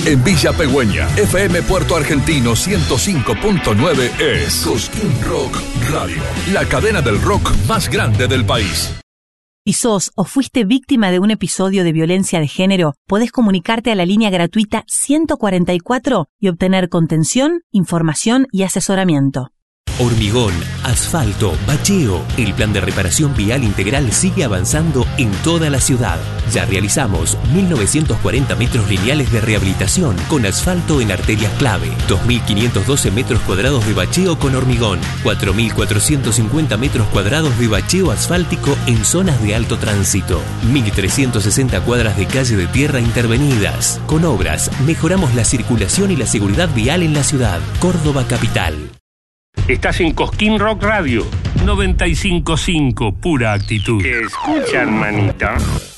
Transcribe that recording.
En Villa Pegüeña, FM Puerto Argentino 105.9 es Cosquín Rock Radio, la cadena del rock más grande del país. Si sos o fuiste víctima de un episodio de violencia de género, podés comunicarte a la línea gratuita 144 y obtener contención, información y asesoramiento. Hormigón, asfalto, bacheo. El plan de reparación vial integral sigue avanzando en toda la ciudad. Ya realizamos 1.940 metros lineales de rehabilitación con asfalto en arterias clave, 2.512 metros cuadrados de bacheo con hormigón, 4.450 metros cuadrados de bacheo asfáltico en zonas de alto tránsito, 1.360 cuadras de calle de tierra intervenidas. Con obras, mejoramos la circulación y la seguridad vial en la ciudad. Córdoba Capital. Estás en Cosquín Rock Radio 95.5, pura actitud. Escucha, hermanita.